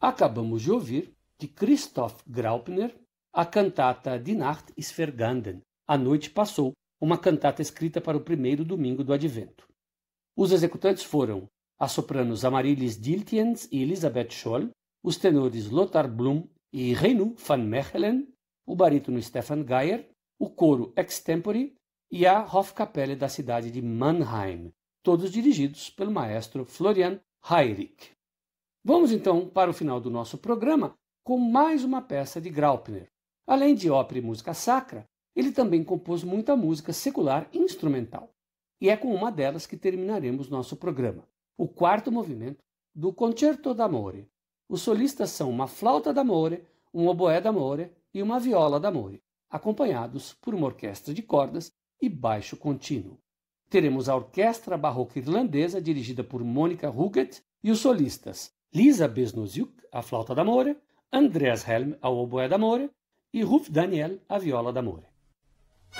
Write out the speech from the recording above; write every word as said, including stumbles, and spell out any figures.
Acabamos de ouvir, de Christoph Graupner, a cantata Die Nacht ist vergangen, A Noite Passou, uma cantata escrita para o primeiro domingo do Advento. Os executantes foram as sopranos Amaryllis Diltiens e Elisabeth Scholl, os tenores Lothar Blum e Reinu van Mechelen, o barítono Stefan Geyer, o coro Extempore e a Hofkapelle da cidade de Mannheim, todos dirigidos pelo maestro Florian Heydrich. Vamos então para o final do nosso programa com mais uma peça de Graupner. Além de ópera e música sacra, ele também compôs muita música secular e instrumental. E é com uma delas que terminaremos nosso programa, o quarto movimento do Concerto d'Amore. Os solistas são uma flauta d'amore, um oboé d'amore e uma viola d'amore, acompanhados por uma orquestra de cordas e baixo contínuo. Teremos a Orquestra Barroca Irlandesa, dirigida por Monica Huguet, e os solistas Lisa Besnoziuk, a flauta d'amore, Andreas Helm, ao oboé d'amore, e Ruf Daniel, a viola d'amore.